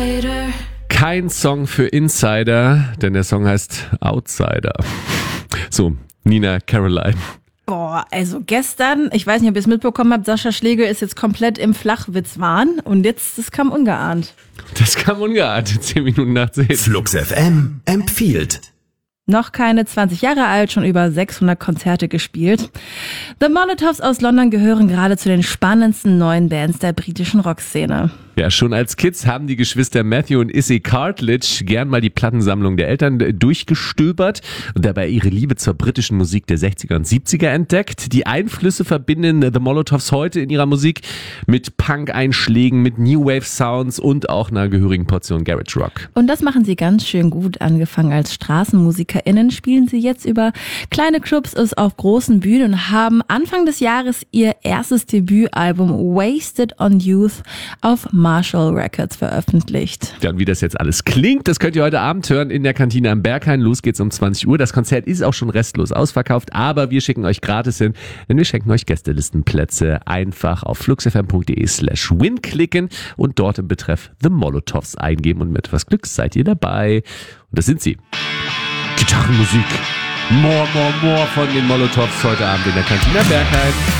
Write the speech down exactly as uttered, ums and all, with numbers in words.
Kein Song für Insider, denn der Song heißt Outsider. So, Nina Caroline. Boah, also gestern, ich weiß nicht, ob ihr es mitbekommen habt, Sascha Schlegel ist jetzt komplett im Flachwitzwahn und jetzt, das kam ungeahnt. Das kam ungeahnt, zehn Minuten nach zehn. Flux F M empfiehlt. Noch keine zwanzig Jahre alt, schon über sechshundert Konzerte gespielt. The Molotovs aus London gehören gerade zu den spannendsten neuen Bands der britischen Rockszene. Ja, schon als Kids haben die Geschwister Matthew und Issy Cartledge gern mal die Plattensammlung der Eltern durchgestöbert und dabei ihre Liebe zur britischen Musik der sechziger und siebziger entdeckt. Die Einflüsse verbinden The Molotovs heute in ihrer Musik mit Punk-Einschlägen, mit New Wave Sounds und auch einer gehörigen Portion Garage Rock. Und das machen sie ganz schön gut. Angefangen als StraßenmusikerInnen spielen sie jetzt über kleine Clubs auf großen Bühnen und haben Anfang des Jahres ihr erstes Debütalbum Wasted on Youth auf Marshall Records veröffentlicht. Ja, und wie das jetzt alles klingt, das könnt ihr heute Abend hören in der Kantine am Berghain. Los geht's um zwanzig Uhr. Das Konzert ist auch schon restlos ausverkauft, aber wir schicken euch gratis hin, denn wir schenken euch Gästelistenplätze. Einfach auf fluxfm.de slash win klicken und dort im Betreff The Molotovs eingeben und mit etwas Glück seid ihr dabei. Und das sind sie. Gitarrenmusik. More, more, more von den Molotovs heute Abend in der Kantine am Berghain.